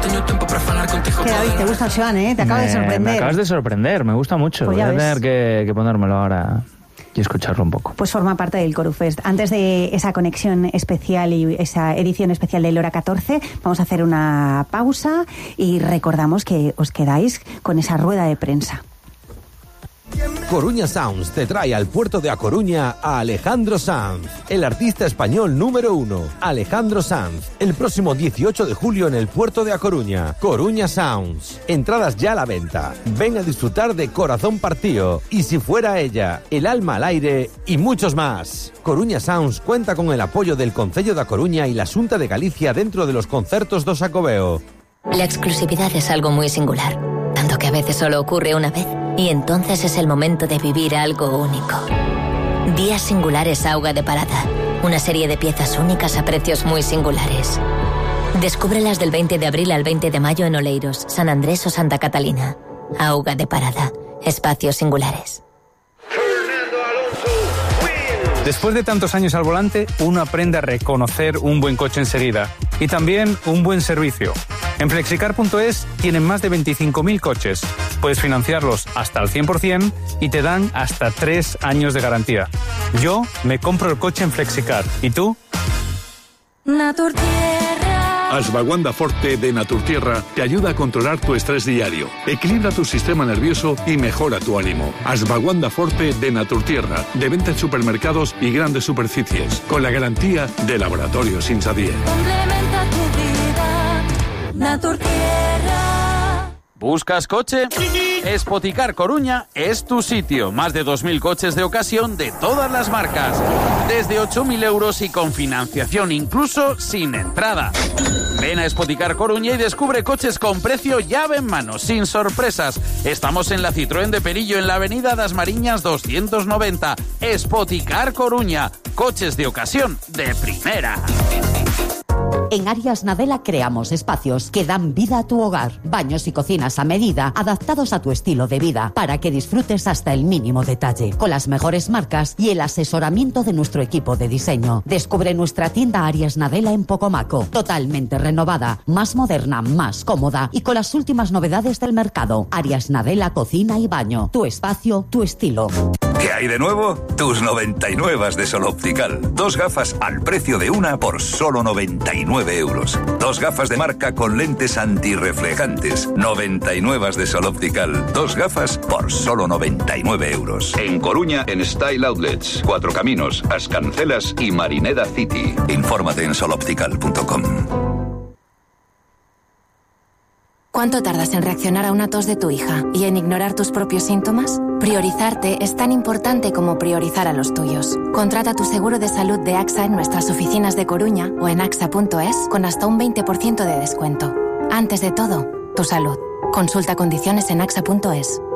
Que David, te gusta Joan, ¿eh? Te acaba de sorprender. Me acabas de sorprender, me gusta mucho. Pues voy a tener que ponérmelo ahora y escucharlo un poco. Pues forma parte del Corufest. Antes de esa conexión especial y esa edición especial del Hora 14, vamos a hacer una pausa y recordamos que os quedáis con esa rueda de prensa. Coruña Sounds te trae al puerto de A Coruña a Alejandro Sanz, el artista español número 1. Alejandro Sanz, el próximo 18 de julio en el puerto de A Coruña. Coruña Sounds. Entradas ya a la venta. Ven a disfrutar de Corazón Partido, Y si fuera ella, El alma al aire y muchos más. Coruña Sounds cuenta con el apoyo del Concello de A Coruña y la Xunta de Galicia dentro de los concertos do Xacobeo. La exclusividad es algo muy singular, tanto que a veces solo ocurre una vez. Y entonces es el momento de vivir algo único. Días Singulares Auga de Parada. Una serie de piezas únicas a precios muy singulares. Descúbrelas del 20 de abril al 20 de mayo en Oleiros, San Andrés o Santa Catalina. Auga de Parada. Espacios singulares. Después de tantos años al volante, uno aprende a reconocer un buen coche enseguida. Y también un buen servicio. En Flexicar.es tienen más de 25.000 coches. Puedes financiarlos hasta el 100% y te dan hasta 3 años de garantía. Yo me compro el coche en Flexicar. ¿Y tú? Naturtierra. Ashwagandha Forte de Naturtierra te ayuda a controlar tu estrés diario, equilibra tu sistema nervioso y mejora tu ánimo. Ashwagandha Forte de Naturtierra, de venta en supermercados y grandes superficies, con la garantía de Laboratorios Insadier. Complementa tu vida, Naturtierra. ¿Buscas coche? Spoticar Coruña es tu sitio. Más de 2.000 coches de ocasión de todas las marcas. Desde 8.000 euros y con financiación, incluso sin entrada. Ven a Spoticar Coruña y descubre coches con precio llave en mano, sin sorpresas. Estamos en la Citroën de Perillo, en la avenida Das Mariñas 290. Spoticar Coruña. Coches de ocasión de primera. En Arias Nadella creamos espacios que dan vida a tu hogar. Baños y cocinas a medida, adaptados a tu estilo de vida, para que disfrutes hasta el mínimo detalle. Con las mejores marcas y el asesoramiento de nuestro equipo de diseño. Descubre nuestra tienda Arias Nadella en Pocomaco. Totalmente renovada, más moderna, más cómoda y con las últimas novedades del mercado. Arias Nadella Cocina y Baño. Tu espacio, tu estilo. ¿Qué hay de nuevo? Tus 99 de Sol Optical. 2 gafas al precio de una por solo 99 euros. 2 gafas de marca con lentes antirreflejantes. 99 de Sol Optical. 2 gafas por solo 99 euros. En Coruña, en Style Outlets, 4 Caminos, As Cancelas y Marineda City. Infórmate en soloptical.com. ¿Cuánto tardas en reaccionar a una tos de tu hija y en ignorar tus propios síntomas? Priorizarte es tan importante como priorizar a los tuyos. Contrata tu seguro de salud de AXA en nuestras oficinas de Coruña o en axa.es con hasta un 20% de descuento. Antes de todo, tu salud. Consulta condiciones en axa.es.